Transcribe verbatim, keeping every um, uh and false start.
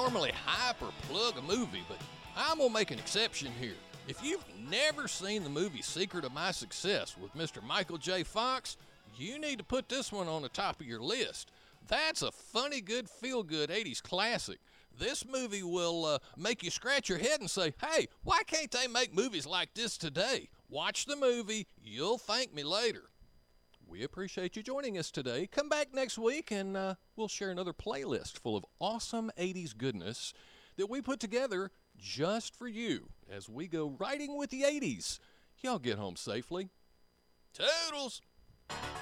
normally hype or plug a movie, but I'm going to make an exception here. If you've never seen the movie Secret of My Success with Mister Michael J. Fox, you need to put this one on the top of your list. That's a funny, good, feel-good eighties classic. This movie will uh, make you scratch your head and say, hey, why can't they make movies like this today? Watch the movie. You'll thank me later. We appreciate you joining us today. Come back next week and uh, we'll share another playlist full of awesome eighties goodness that we put together just for you as we go riding with the eighties. Y'all get home safely. Toodles!